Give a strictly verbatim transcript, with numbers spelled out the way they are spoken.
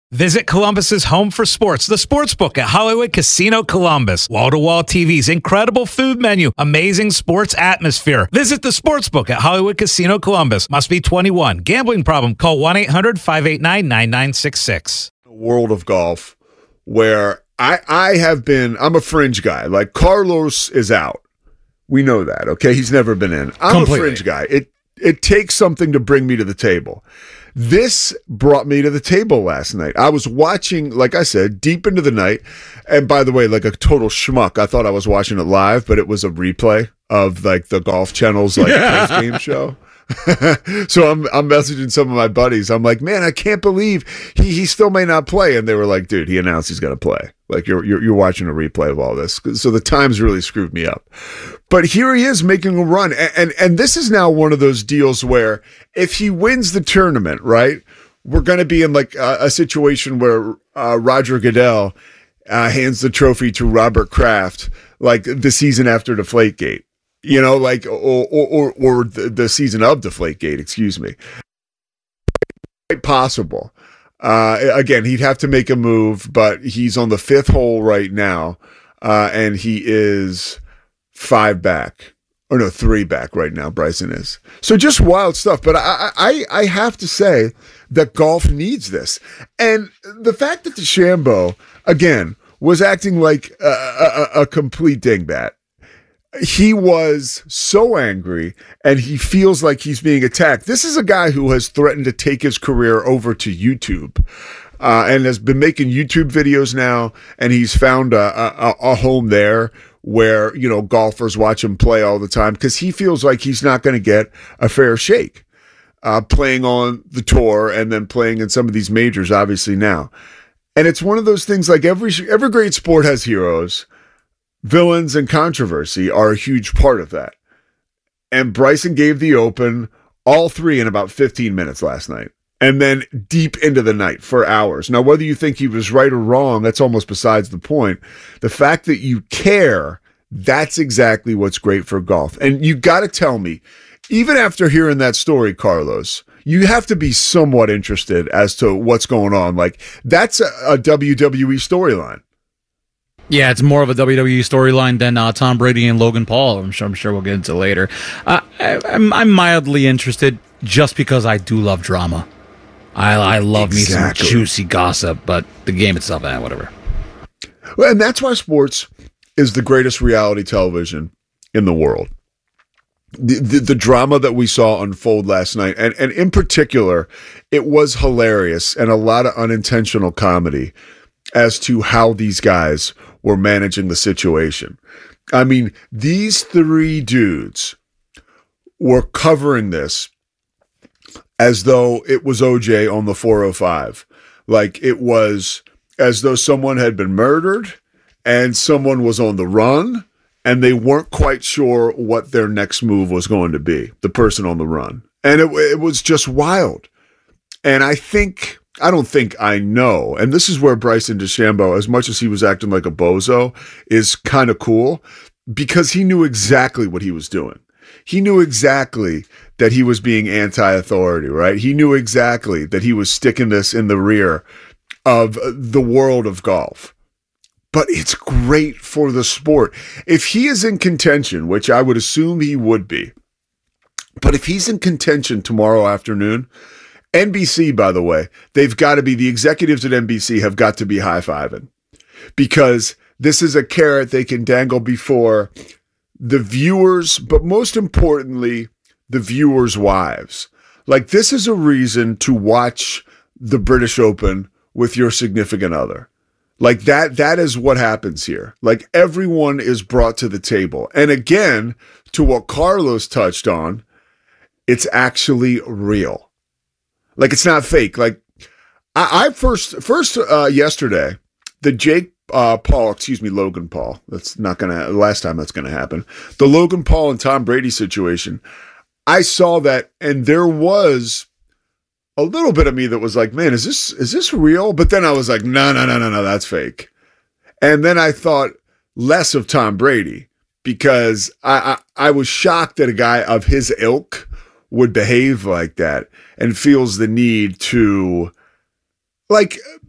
Visit Columbus's home for sports, the Sportsbook at Hollywood Casino Columbus. Wall-to-wall T Vs, incredible food menu, amazing sports atmosphere. Visit the Sportsbook at Hollywood Casino Columbus. Must be twenty-one. Gambling problem? Call one eight hundred five eight nine nine nine six six. World of golf where I I have been, I'm a fringe guy. Like Carlos is out. We know that, okay? He's never been in. I'm Completely. a fringe guy. It it takes something to bring me to the table. This brought me to the table last night. I was watching, like I said, deep into the night. And by the way, like a total schmuck, I thought I was watching it live, but it was a replay of like the Golf Channel's like post game show. So I'm I'm messaging some of my buddies. I'm like, man, I can't believe he he still may not play. And they were like, dude, he announced he's gonna play. Like you're you're, you're watching a replay of all this. So the times really screwed me up. But here he is making a run, and and, and this is now one of those deals where if he wins the tournament, right, we're gonna be in like a, a situation where uh, Roger Goodell uh, hands the trophy to Robert Kraft like the season after Deflategate. You know, like, or or, or the, the season of Deflategate, excuse me. Quite possible. Uh, again, he'd have to make a move, but he's on the fifth hole right now, uh, and he is five back. Or no, three back right now, Bryson is. So just wild stuff. But I, I, I have to say that golf needs this. And the fact that DeChambeau, again, was acting like a, a, a complete dingbat. He was so angry, and he feels like he's being attacked. This is a guy who has threatened to take his career over to YouTube, uh, and has been making YouTube videos now, and he's found a, a, a home there where, you know, golfers watch him play all the time because he feels like he's not going to get a fair shake uh, playing on the tour and then playing in some of these majors, obviously now. And it's one of those things like every every great sport has heroes. Villains and controversy are a huge part of that. And Bryson gave the Open all three in about fifteen minutes last night. And then deep into the night for hours. Now, whether you think he was right or wrong, that's almost besides the point. The fact that you care, that's exactly what's great for golf. And you got to tell me, even after hearing that story, Carlos, you have to be somewhat interested as to what's going on. Like, that's a, a W W E storyline. Yeah, it's more of a W W E storyline than uh, Tom Brady and Logan Paul. I'm sure, I'm sure we'll get into later. Uh, I, I'm, I'm mildly interested just because I do love drama. I, I love exactly. me some juicy gossip, but the game itself, eh, whatever. Well, and that's why sports is the greatest reality television in the world. The, the, the drama that we saw unfold last night, and, and in particular, it was hilarious and a lot of unintentional comedy as to how these guys were managing the situation. I mean, these three dudes were covering this as though it was O J on the four oh five. Like it was as though someone had been murdered and someone was on the run and they weren't quite sure what their next move was going to be, the person on the run. And it, it was just wild. And I think... I don't think I know. And this is where Bryson DeChambeau, as much as he was acting like a bozo, is kind of cool because he knew exactly what he was doing. He knew exactly that he was being anti-authority, right? He knew exactly that he was sticking this in the rear of the world of golf. But it's great for the sport. If he is in contention, which I would assume he would be, but if he's in contention tomorrow afternoon, N B C, by the way, they've got to be, the executives at N B C have got to be high-fiving because this is a carrot they can dangle before the viewers, but most importantly, the viewers' wives. Like, this is a reason to watch the British Open with your significant other. Like, that, that is what happens here. Like, everyone is brought to the table. And again, to what Carlos touched on, it's actually real. Like, it's not fake. Like, I, I first, first uh, yesterday, the Jake uh, Paul, excuse me, Logan Paul. That's not going to, last time that's going to happen. The Logan Paul and Tom Brady situation, I saw that, and there was a little bit of me that was like, man, is this, is this real? But then I was like, no, no, no, no, no, that's fake. And then I thought less of Tom Brady because I, I, I was shocked that a guy of his ilk would behave like that and feels the need to, like,